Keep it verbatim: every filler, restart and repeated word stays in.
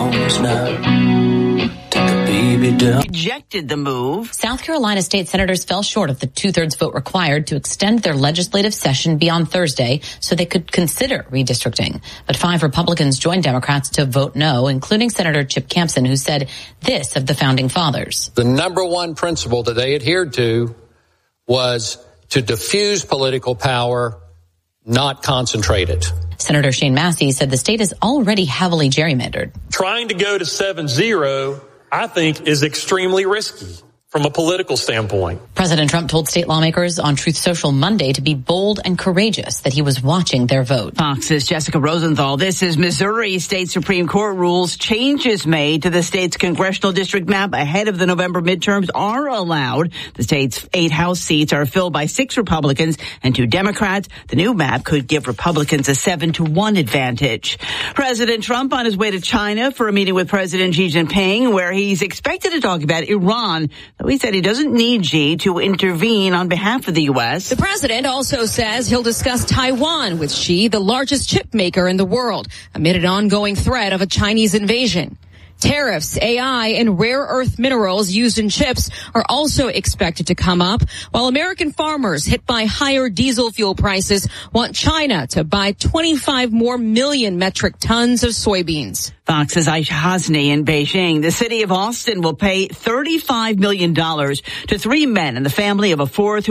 bones now. Take a baby down. Rejected the move. South Carolina state senators fell short of the two-thirds vote required to extend their legislative session beyond Thursday so they could consider redistricting. But five Republicans joined Democrats to vote no, including Senator Chip Campson, who said this of the Founding Fathers. The number one principle that they adhered to was to diffuse political power, not concentrate it. Senator Shane Massey said the state is already heavily gerrymandered. Trying to go to seven zero, I think, is extremely risky from a political standpoint. President Trump told state lawmakers on Truth Social Monday to be bold and courageous, that he was watching their vote. Fox's Jessica Rosenthal. This is Missouri State Supreme Court rules. Changes made to the state's congressional district map ahead of the November midterms are allowed. The state's eight House seats are filled by six Republicans and two Democrats. The new map could give Republicans a seven to one advantage. President Trump on his way to China for a meeting with President Xi Jinping, where he's expected to talk about Iran. He said he doesn't need Xi to intervene on behalf of the U S. The president also says he'll discuss Taiwan with Xi, the largest chip maker in the world, amid an ongoing threat of a Chinese invasion. Tariffs, A I, and rare earth minerals used in chips are also expected to come up, while American farmers hit by higher diesel fuel prices want China to buy twenty-five more million metric tons of soybeans. Fox's Aisha Hasni in Beijing. The city of Austin will pay thirty-five million dollars to three men in the family of a fourth who